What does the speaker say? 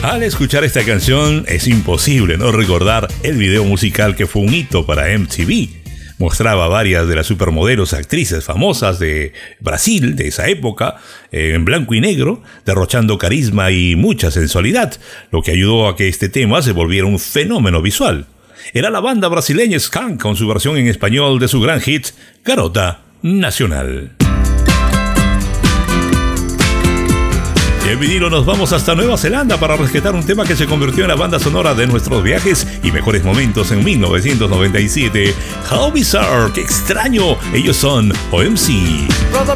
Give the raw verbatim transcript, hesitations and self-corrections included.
Al escuchar esta canción es imposible no recordar el video musical que fue un hito para M T V. Mostraba varias de las supermodelos actrices famosas de Brasil de esa época, eh, en blanco y negro, derrochando carisma y mucha sensualidad, lo que ayudó a que este tema se volviera un fenómeno visual. Era la banda brasileña Skank con su versión en español de su gran hit, Garota Nacional. Y en vinilo nos vamos hasta Nueva Zelanda para rescatar un tema que se convirtió en la banda sonora de nuestros viajes y mejores momentos en mil novecientos noventa y siete. How Bizarre, qué extraño, ellos son O M C.